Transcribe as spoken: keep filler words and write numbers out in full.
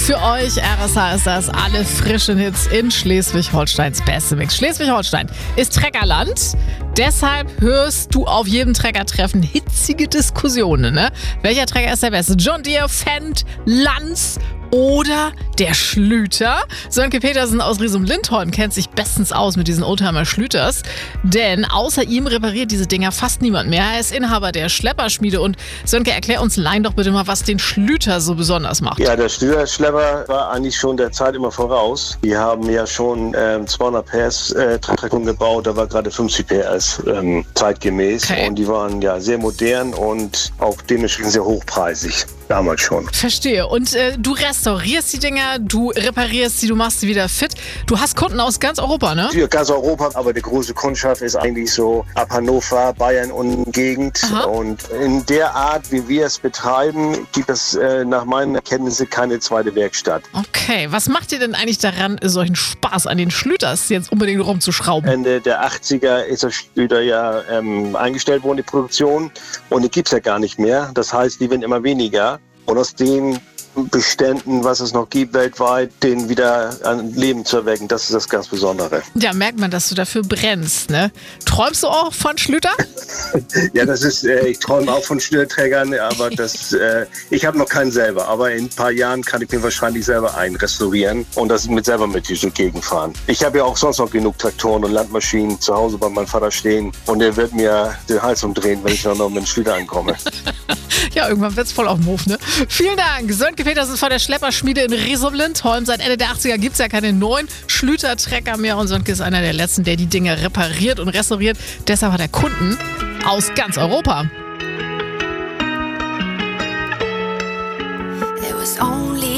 Für euch, R S H ist das, alle frischen Hits in Schleswig-Holsteins beste Mix. Schleswig-Holstein ist Treckerland, deshalb hörst du auf jedem Treckertreffen hitzige Diskussionen. Ne? Welcher Trecker ist der beste? John Deere, Fendt, Lanz oder der Schlüter? Sönke Petersen aus Riesum-Lindholm kennt sich bestens aus mit diesen Oldtimer-Schlüters, denn außer ihm repariert diese Dinger fast niemand mehr. Er ist Inhaber der Schlepperschmiede und Sönke, erklär uns Laien doch bitte mal, was den Schlüter so besonders macht. Ja, der Schlüter-Schlepper war eigentlich schon der Zeit immer voraus. Die haben ja schon ähm, zweihundert P S äh, Traktoren gebaut, da war gerade fünfzig P S ähm, zeitgemäß Okay. Und die waren ja sehr modern und auch dementsprechend sehr hochpreisig. Damals schon. Verstehe. Und äh, du restaurierst die Dinger, du reparierst sie, du machst sie wieder fit. Du hast Kunden aus ganz Europa, ne? Für ganz Europa, aber die große Kundschaft ist eigentlich so ab Hannover, Bayern und Gegend. Aha. Und in der Art, wie wir es betreiben, gibt es äh, nach meinen Erkenntnissen keine zweite Werkstatt. Okay, was macht ihr denn eigentlich daran, solchen Spaß an den Schlüters jetzt unbedingt rumzuschrauben? Ende der achtziger ist der Schlüter ja ähm, eingestellt worden, die Produktion. Und die gibt es ja gar nicht mehr. Das heißt, die werden immer weniger. Und aus den Beständen, was es noch gibt weltweit, den wieder an Leben zu erwecken, das ist das ganz Besondere. Ja, merkt man, dass du dafür brennst, ne? Träumst du auch von Schlüter? Ja, das ist, äh, ich träume auch von Schnürträgern, aber das, äh, ich habe noch keinen selber. Aber in ein paar Jahren kann ich mir wahrscheinlich selber einen restaurieren und das mit selber mit durch die Gegend fahren. Ich habe ja auch sonst noch genug Traktoren und Landmaschinen zu Hause bei meinem Vater stehen und der wird mir den Hals umdrehen, wenn ich noch, noch mit dem Schlüter ankomme. Ja, irgendwann wird's voll auf dem Hof, ne? Vielen Dank. Sönke Petersen von der Schlepperschmiede in Riesum-Lindholm. Seit Ende der achtziger gibt's ja keine neuen Schlütertrecker mehr und Sönke ist einer der letzten, der die Dinge repariert und restauriert. Deshalb hat er Kunden aus ganz Europa. There was only